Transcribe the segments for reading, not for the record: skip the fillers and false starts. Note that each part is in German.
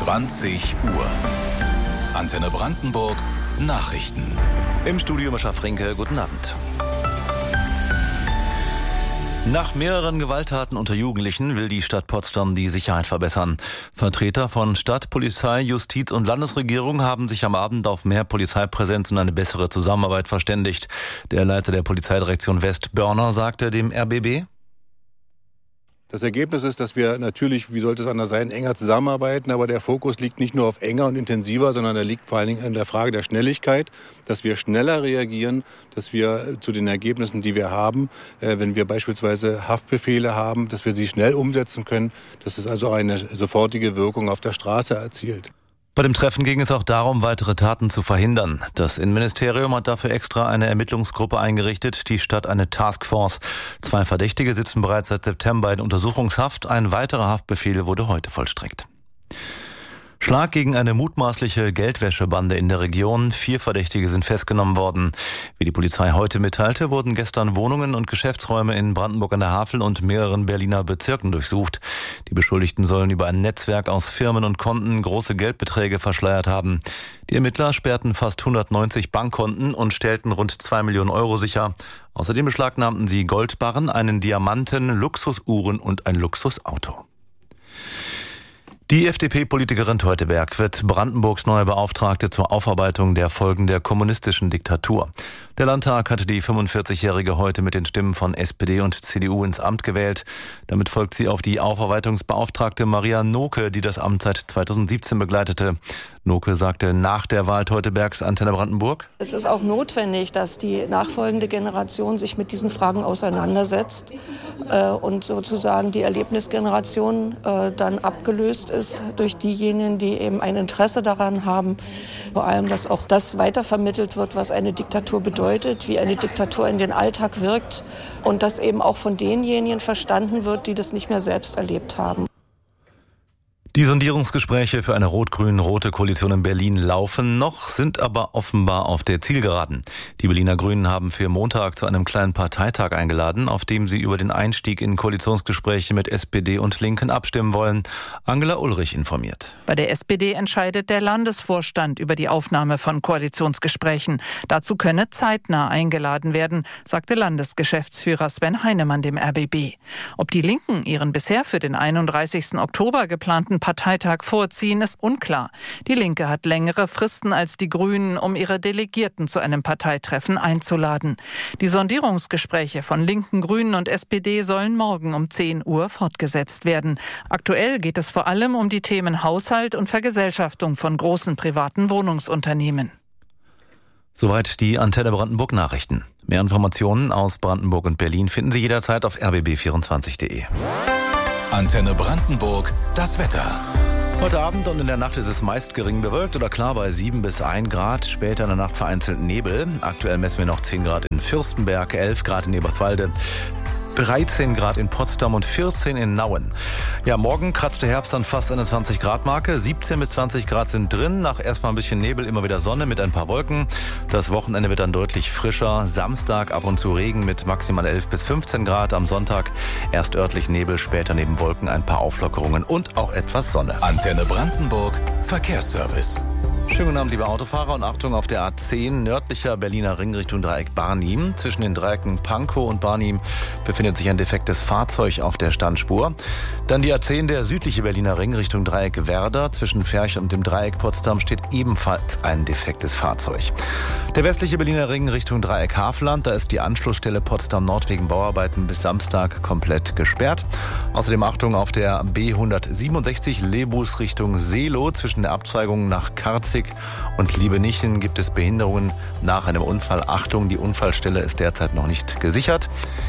20 Uhr. Antenne Brandenburg Nachrichten. Im Studio Mischa Frinke, guten Abend. Nach mehreren Gewalttaten unter Jugendlichen will die Stadt Potsdam die Sicherheit verbessern. Vertreter von Stadt, Polizei, Justiz und Landesregierung haben sich am Abend auf mehr Polizeipräsenz und eine bessere Zusammenarbeit verständigt. Der Leiter der Polizeidirektion West, Börner, sagte dem RBB: Das Ergebnis ist, dass wir natürlich, wie sollte es anders sein, enger zusammenarbeiten. Aber der Fokus liegt nicht nur auf enger und intensiver, sondern er liegt vor allen Dingen in der Frage der Schnelligkeit, dass wir schneller reagieren, dass wir zu den Ergebnissen, die wir haben, wenn wir beispielsweise Haftbefehle haben, dass wir sie schnell umsetzen können, dass es also eine sofortige Wirkung auf der Straße erzielt. Bei dem Treffen ging es auch darum, weitere Taten zu verhindern. Das Innenministerium hat dafür extra eine Ermittlungsgruppe eingerichtet, die Stadt eine Taskforce. 2 Verdächtige sitzen bereits seit September in Untersuchungshaft. Ein weiterer Haftbefehl wurde heute vollstreckt. Schlag gegen eine mutmaßliche Geldwäschebande in der Region. 4 Verdächtige sind festgenommen worden. Wie die Polizei heute mitteilte, wurden gestern Wohnungen und Geschäftsräume in Brandenburg an der Havel und mehreren Berliner Bezirken durchsucht. Die Beschuldigten sollen über ein Netzwerk aus Firmen und Konten große Geldbeträge verschleiert haben. Die Ermittler sperrten fast 190 Bankkonten und stellten rund 2 Millionen Euro sicher. Außerdem beschlagnahmten sie Goldbarren, einen Diamanten, Luxusuhren und ein Luxusauto. Die FDP-Politikerin Teuteberg wird Brandenburgs neue Beauftragte zur Aufarbeitung der Folgen der kommunistischen Diktatur. Der Landtag hatte die 45-Jährige heute mit den Stimmen von SPD und CDU ins Amt gewählt. Damit folgt sie auf die Aufarbeitungsbeauftragte Maria Noke, die das Amt seit 2017 begleitete. Noke sagte nach der Wahl Teutebergs Antenne Brandenburg: Es ist auch notwendig, dass die nachfolgende Generation sich mit diesen Fragen auseinandersetzt und sozusagen die Erlebnisgeneration dann abgelöst ist durch diejenigen, die eben ein Interesse daran haben, vor allem, dass auch das weitervermittelt wird, was eine Diktatur bedeutet, wie eine Diktatur in den Alltag wirkt und das eben auch von denjenigen verstanden wird, die das nicht mehr selbst erlebt haben. Die Sondierungsgespräche für eine rot-grün-rote Koalition in Berlin laufen noch, sind aber offenbar auf der Zielgeraden. Die Berliner Grünen haben für Montag zu einem kleinen Parteitag eingeladen, auf dem sie über den Einstieg in Koalitionsgespräche mit SPD und Linken abstimmen wollen. Angela Ulrich informiert. Bei der SPD entscheidet der Landesvorstand über die Aufnahme von Koalitionsgesprächen. Dazu könne zeitnah eingeladen werden, sagte Landesgeschäftsführer Sven Heinemann dem RBB. Ob die Linken ihren bisher für den 31. Oktober geplanten Parteitag vorziehen, ist unklar. Die Linke hat längere Fristen als die Grünen, um ihre Delegierten zu einem Parteitreffen einzuladen. Die Sondierungsgespräche von Linken, Grünen und SPD sollen morgen um 10 Uhr fortgesetzt werden. Aktuell geht es vor allem um die Themen Haushalt und Vergesellschaftung von großen privaten Wohnungsunternehmen. Soweit die Antenne Brandenburg Nachrichten. Mehr Informationen aus Brandenburg und Berlin finden Sie jederzeit auf rbb24.de. Antenne Brandenburg, das Wetter. Heute Abend und in der Nacht ist es meist gering bewölkt oder klar bei 7 bis 1 Grad. Später in der Nacht vereinzelt Nebel. Aktuell messen wir noch 10 Grad in Fürstenberg, 11 Grad in Eberswalde, 13 Grad in Potsdam und 14 in Nauen. Ja, morgen kratzt der Herbst dann fast an der 20-Grad-Marke. 17 bis 20 Grad sind drin. Nach erstmal ein bisschen Nebel, immer wieder Sonne mit ein paar Wolken. Das Wochenende wird dann deutlich frischer. Samstag ab und zu Regen mit maximal 11 bis 15 Grad. Am Sonntag erst örtlich Nebel, später neben Wolken ein paar Auflockerungen und auch etwas Sonne. Antenne Brandenburg Verkehrsservice. Schönen guten Abend, liebe Autofahrer, und Achtung auf der A10 nördlicher Berliner Ring Richtung Dreieck Barnim. Zwischen den Dreiecken Pankow und Barnim befindet sich ein defektes Fahrzeug auf der Standspur. Dann die A10 der südliche Berliner Ring Richtung Dreieck Werder. Zwischen Ferch und dem Dreieck Potsdam steht ebenfalls ein defektes Fahrzeug. Der westliche Berliner Ring Richtung Dreieck Havelland, da ist die Anschlussstelle Potsdam Nord wegen Bauarbeiten bis Samstag komplett gesperrt. Außerdem Achtung auf der B167 Lebus Richtung Seelow. Zwischen der Abzweigung nach Karzig und Liebenichen gibt es Behinderungen nach einem Unfall. Achtung, die Unfallstelle ist derzeit noch nicht gesichert.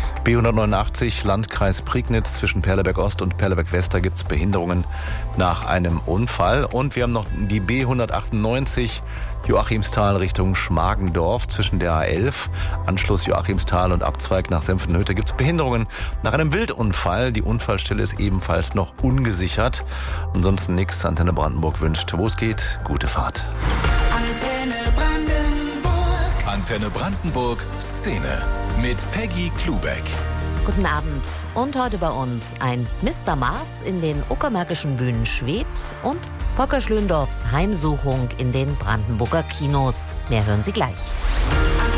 B189 Landkreis Prignitz zwischen Perleberg Ost und Perleberg West, da gibt es Behinderungen nach einem Unfall. Und wir haben noch die B198 Joachimsthal Richtung Schmargendorf zwischen der A11, Anschluss Joachimsthal und Abzweig nach Senftenhütte gibt es Behinderungen nach einem Wildunfall. Die Unfallstelle ist ebenfalls noch ungesichert. Ansonsten nichts. Antenne Brandenburg wünscht, wo es geht, gute Fahrt. Antenne Brandenburg. Antenne Brandenburg Szene mit Peggy Klubeck. Guten Abend. Und heute bei uns ein Mr. Mars in den Uckermärkischen Bühnen schwebt und Volker Schlöndorffs Heimsuchung in den Brandenburger Kinos. Mehr hören Sie gleich.